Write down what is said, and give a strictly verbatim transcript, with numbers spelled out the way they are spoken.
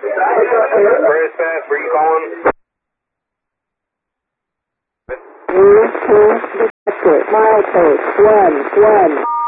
Dispatch, where you calling? Mile post one, one.